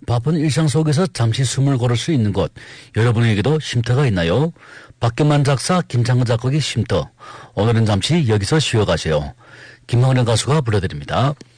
바쁜 일상 속에서 잠시 숨을 고를 수 있는 곳, 여러분에게도 쉼터가 있나요? 박경만 작사, 김창근 작곡의 쉼터. 오늘은 잠시 여기서 쉬어가세요. 김학래 가수가 불러드립니다.